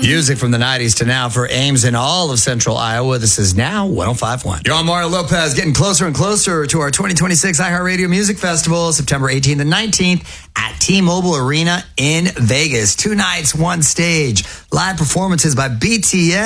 Music from the 90s to now for Ames in all of central Iowa. This is now 105.1. You're on Mario Lopez, getting closer and closer to our 2026 iHeartRadio Music Festival, September 18th and 19th at T-Mobile Arena in Vegas. 2 nights, 1 stage. Live performances by BTS.